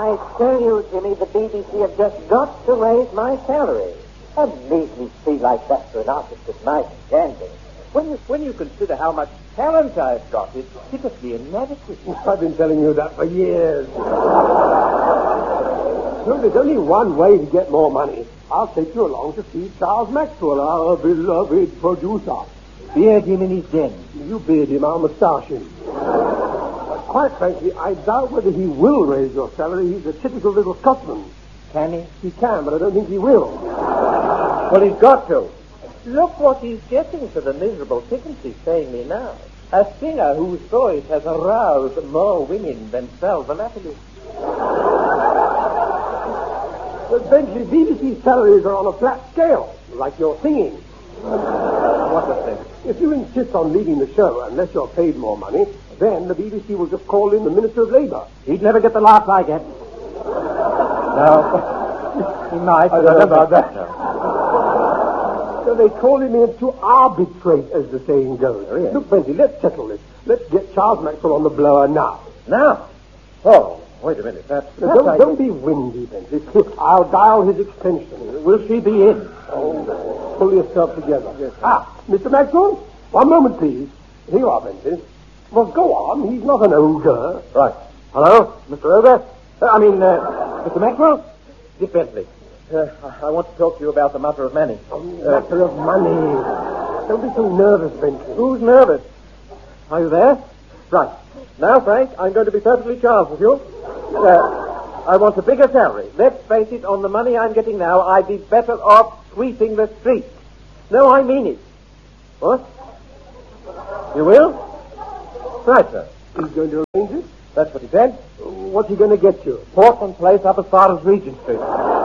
I tell you, Jimmy, the BBC have just got to raise my salary. A measly fee like that for an artist of my standing. When you consider how much talent I've got, it's pitifully inadequate. I've been telling you that for years. Look, there's only one way to get more money. I'll take you along to see Charles Maxwell, our beloved producer. Beard him in his den. You beard him, I'll moustache him. But quite frankly, I doubt whether he will raise your salary. He's a typical little Scotsman. Can he? He can, but I don't think he will. Well, he's got to. Look what he's getting for the miserable pittance he's paying me now. A singer whose voice has aroused more women than Salva Napoli. But Bentley, BBC salaries are on a flat scale, like your singing. What a thing. If you insist on leaving the show unless you're paid more money, then the BBC will just call in the Minister of Labour. He'd never get the laugh I get. No. He might. I don't know about that. So they call him in to arbitrate, as the saying goes. Oh, yes. Look, Bentley, let's settle this. Let's get Charles Maxwell on the blower now. Now? Oh, wait a minute. Don't be windy, Bentley. I'll dial his extension. Will she be in? Oh, pull yourself together. Yes. Mr. Maxwell, one moment, please. Here you are, Bentley. Well, go on. He's not an ogre. Right. Hello, Mr. Ogre? Mr. Maxwell? Dick Bentley. I want to talk to you about the matter of money. Matter of money. Don't be so nervous, Bentley. Who's nervous? Are you there? Right. Now, Frank, I'm going to be perfectly Charles with you. I want a bigger salary. Let's face it, on the money I'm getting now, I'd be better off sweeping the streets. No, I mean it. What? You will? Right, sir. He's going to arrange it? That's what he said. What's he going to get you? Portland Place up as far as Regent Street.